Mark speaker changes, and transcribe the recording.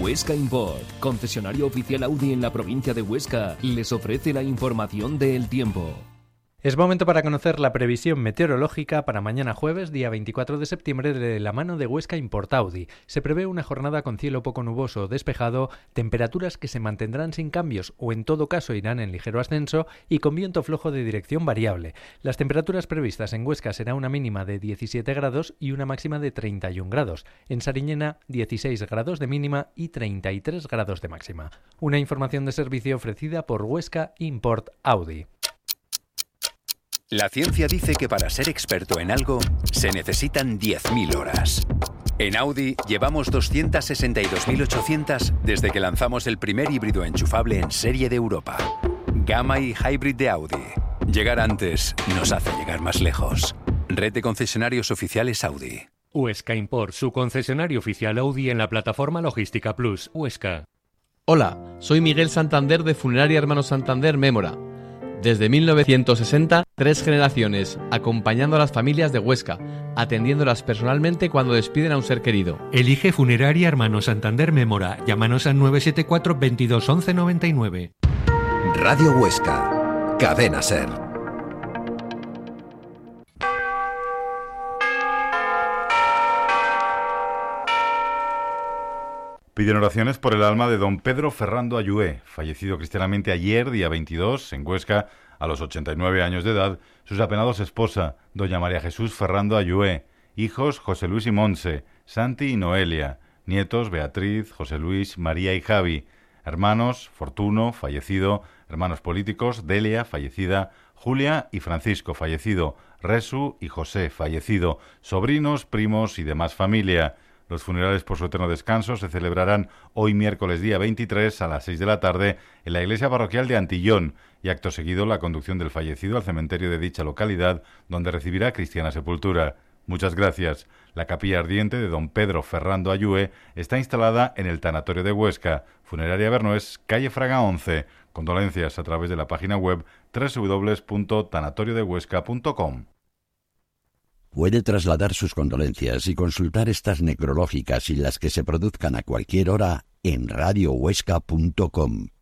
Speaker 1: Huesca Import, concesionario oficial Audi en la provincia de Huesca, les ofrece la información del tiempo.
Speaker 2: Es momento para conocer la previsión meteorológica para mañana jueves, día 24 de septiembre, de la mano de Huesca Import Audi. Se prevé una jornada con cielo poco nuboso o despejado, temperaturas que se mantendrán sin cambios o en todo caso irán en ligero ascenso y con viento flojo de dirección variable. Las temperaturas previstas en Huesca será una mínima de 17 grados y una máxima de 31 grados. En Sariñena, 16 grados de mínima y 33 grados de máxima. Una información de servicio ofrecida por Huesca Import Audi.
Speaker 3: La ciencia dice que para ser experto en algo se necesitan 10.000 horas. En Audi llevamos 262.800 desde que lanzamos el primer híbrido enchufable en serie de Europa. Gamma y Hybrid de Audi. Llegar antes nos hace llegar más lejos. Red de concesionarios oficiales Audi.
Speaker 4: Huesca Import, su concesionario oficial Audi en la plataforma Logística Plus, Huesca.
Speaker 5: Hola, soy Miguel Santander de Funeraria Hermanos Santander Mémora. Desde 1960, 3 generaciones, acompañando a las familias de Huesca, atendiéndolas personalmente cuando despiden a un ser querido.
Speaker 4: Elige Funeraria Hermanos Santander Mémora. Llámanos al 974 22 11 99.
Speaker 6: Radio Huesca, Cadena SER.
Speaker 7: Piden oraciones por el alma de don Pedro Ferrando Ayué, fallecido cristianamente ayer, día 22, en Huesca, a los 89 años de edad, sus apenados esposa, doña María Jesús Ferrando Ayué, hijos José Luis y Monse, Santi y Noelia, nietos Beatriz, José Luis, María y Javi, hermanos Fortuno, fallecido, hermanos políticos Delia, fallecida, Julia y Francisco, fallecido, Resu y José, fallecido, sobrinos, primos y demás familia. Los funerales por su eterno descanso se celebrarán hoy miércoles día 23 a las 6 de la tarde en la iglesia parroquial de Antillón y acto seguido la conducción del fallecido al cementerio de dicha localidad donde recibirá cristiana sepultura. Muchas gracias. La capilla ardiente de don Pedro Ferrando Ayué está instalada en el tanatorio de Huesca, Funeraria Bernoés, calle Fraga 11. Condolencias a través de la página web www.tanatoriodehuesca.com.
Speaker 8: Puede trasladar sus condolencias y consultar estas necrológicas y las que se produzcan a cualquier hora en radiohuesca.com.